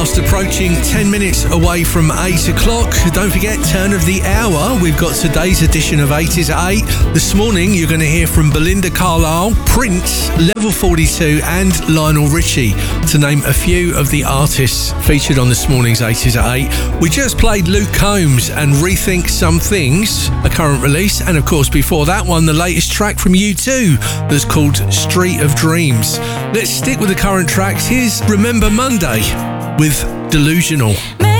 Fast approaching 10 minutes away from 8 o'clock. Don't forget, turn of the hour. We've got today's edition of 80s at 8. This morning, you're going to hear from Belinda Carlisle, Prince, Level 42 and Lionel Richie, to name a few of the artists featured on this morning's 80s at 8. We just played Luke Combs and Rethink Some Things, a current release. And of course, before that one, the latest track from U2 that's called Street of Dreams. Let's stick with the current tracks. Here's Remember Monday with Delusional.